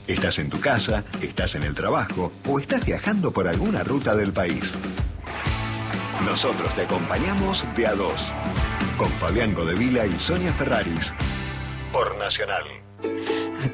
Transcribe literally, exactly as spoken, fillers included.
¿Estás en tu casa, estás en el trabajo o estás viajando por alguna ruta del país? Nosotros te acompañamos de a dos, con Fabián Godevila y Sonia Ferraris, por Nacional.